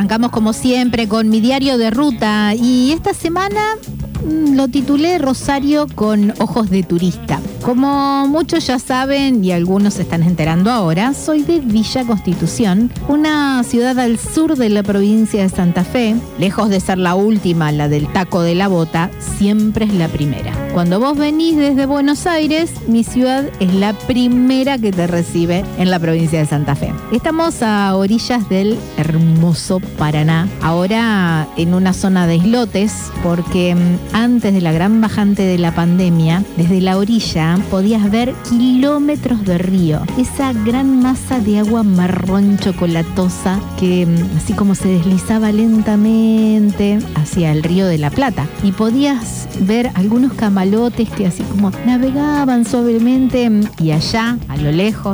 arrancamos como siempre con mi diario de ruta y esta semana lo titulé Rosario con ojos de turista. Como muchos ya saben y algunos se están enterando ahora, soy de Villa Constitución, una ciudad al sur de la provincia de Santa Fe. Lejos de ser la última, la del taco de la bota, siempre es la primera. Cuando vos venís desde Buenos Aires, mi ciudad es la primera que te recibe en la provincia de Santa Fe. Estamos a orillas del hermoso Paraná, ahora en una zona de islotes, porque antes de la gran bajante de la pandemia, desde la orilla podías ver kilómetros de río, esa gran masa de agua marrón chocolatosa que así como se deslizaba lentamente hacia el río de la Plata, y podías ver algunos camalotes que así como navegaban suavemente, y allá a lo lejos,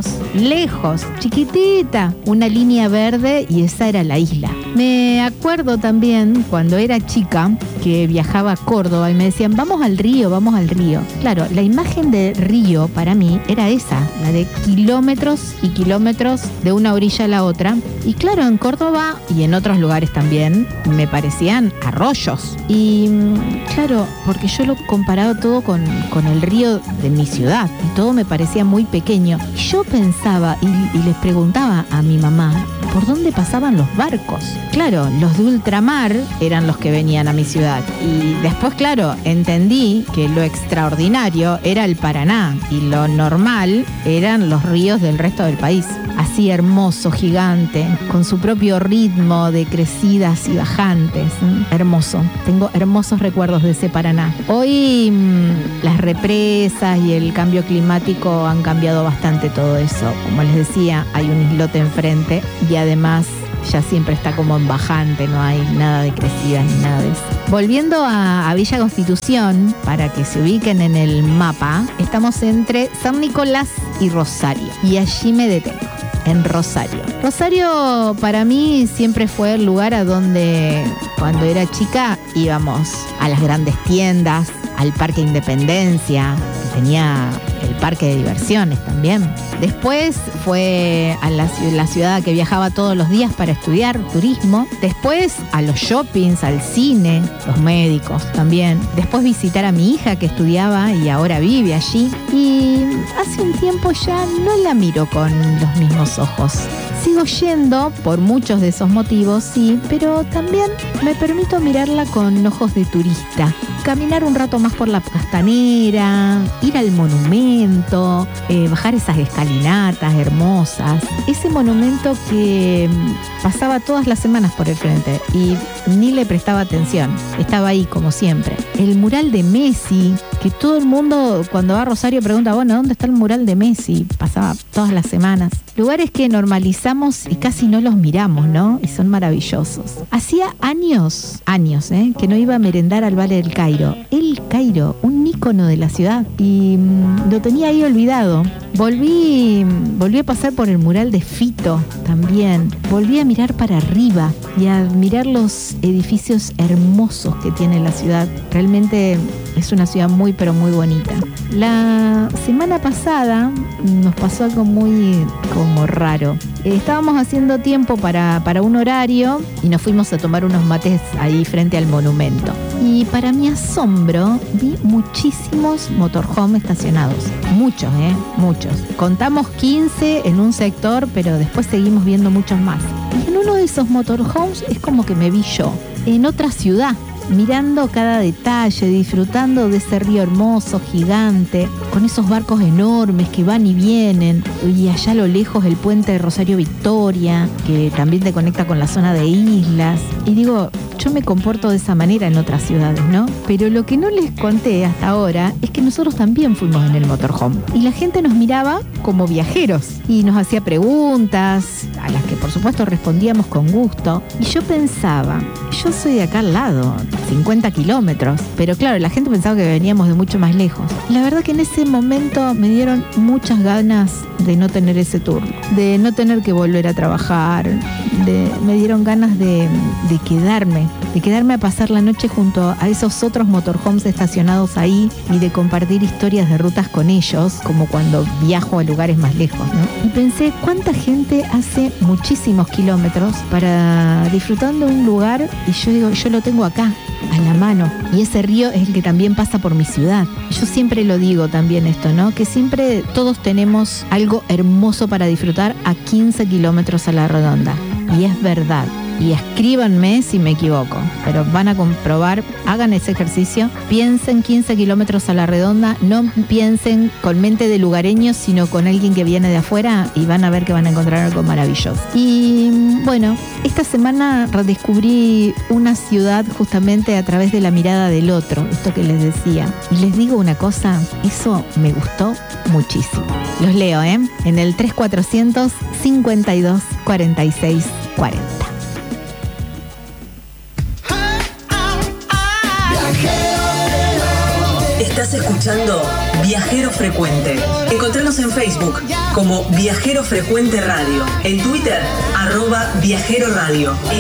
chiquitita, una línea verde, y esa era la isla. Me acuerdo también cuando era chica que viajaba a Córdoba y me decían vamos al río. Claro, la imagen de río para mí era esa, la de kilómetros y kilómetros de una orilla a la otra. Y claro, en Córdoba y en otros lugares también me parecían arroyos. Y claro, porque yo lo comparaba todo con el río de mi ciudad y todo me parecía muy pequeño. Yo pensaba y les preguntaba a mi mamá por dónde pasaban los barcos. Claro, los de ultramar eran los que venían a mi ciudad. Y después, claro, entendí que lo extraordinario era el Paraná y lo normal eran los ríos del resto del país. Así hermoso, gigante, con su propio ritmo de crecidas y bajantes. Hermoso. Tengo hermosos recuerdos de ese Paraná. Hoy las represas y el cambio climático han cambiado bastante todo eso. Como les decía, hay un islote enfrente y además ya siempre está como en bajante, no hay nada de crecidas ni nada de eso. Volviendo a Villa Constitución, para que se ubiquen en el mapa, estamos entre San Nicolás y Rosario. Y allí me detengo, en Rosario. Rosario para mí siempre fue el lugar a donde cuando era chica íbamos a las grandes tiendas, al Parque Independencia, que tenía el parque de diversiones también. Después fue a la ciudad que viajaba todos los días para estudiar turismo. Después a los shoppings, al cine, los médicos también. Después visitar a mi hija que estudiaba y ahora vive allí. Y hace un tiempo ya no la miro con los mismos ojos. Sigo yendo por muchos de esos motivos, sí, pero también me permito mirarla con ojos de turista. Caminar un rato más por la Costanera, ir al monumento, bajar esas escalinatas hermosas. Ese monumento que pasaba todas las semanas por el frente y ni le prestaba atención. Estaba ahí como siempre. El mural de Messi, que todo el mundo cuando va a Rosario pregunta, bueno, ¿dónde está el mural de Messi? Pasaba todas las semanas. Lugares que normalizamos y casi no los miramos, ¿no? Y son maravillosos. Hacía años, que no iba a merendar al Valle del Cairo. El Cairo, un ícono de la ciudad. Y lo tenía ahí olvidado. Volví a pasar por el mural de Fito también. Volví a mirar para arriba y a mirar los edificios hermosos que tiene la ciudad. Realmente es una ciudad muy, pero muy bonita. La semana pasada nos pasó algo muy como raro. Estábamos haciendo tiempo para un horario y nos fuimos a tomar unos mates ahí frente al monumento. Y para mi asombro vi muchísimos motorhome estacionados. Muchos. Contamos 15 en un sector, pero después seguimos viendo muchos más. Y en uno de esos motorhomes es como que me vi yo, en otra ciudad, mirando cada detalle, disfrutando de ese río hermoso, gigante, con esos barcos enormes que van y vienen, y allá a lo lejos el puente de Rosario Victoria, que también te conecta con la zona de islas. Y digo, yo me comporto de esa manera en otras ciudades, ¿no? Pero lo que no les conté hasta ahora es que nosotros también fuimos en el motorhome. Y la gente nos miraba como viajeros y nos hacía preguntas, a las que por supuesto respondíamos con gusto. Y yo pensaba, yo soy de acá al lado, 50 kilómetros. Pero claro, la gente pensaba que veníamos de mucho más lejos. La verdad que en ese momento me dieron muchas ganas de no tener ese turno, de no tener que volver a trabajar, me dieron ganas de quedarme a pasar la noche junto a esos otros motorhomes estacionados ahí y de compartir historias de rutas con ellos, como cuando viajo a lugares más lejos, ¿no? Y pensé, ¿cuánta gente hace muchísimos kilómetros para disfrutando de un lugar? Y yo digo, yo lo tengo acá, a la mano, y ese río es el que también pasa por mi ciudad. Yo siempre lo digo también esto, ¿no? Que siempre todos tenemos algo hermoso para disfrutar a 15 kilómetros a la redonda. Y es verdad. Y escríbanme si me equivoco, pero van a comprobar, hagan ese ejercicio, piensen 15 kilómetros a la redonda, no piensen con mente de lugareños, sino con alguien que viene de afuera y van a ver que van a encontrar algo maravilloso. Y bueno, esta semana redescubrí una ciudad justamente a través de la mirada del otro, esto que les decía. Y les digo una cosa, eso me gustó muchísimo. Los leo, en el 3400 52 46 40. Estás escuchando Viajero Frecuente. Encontranos en Facebook como Viajero Frecuente Radio. En Twitter, @Viajero Radio.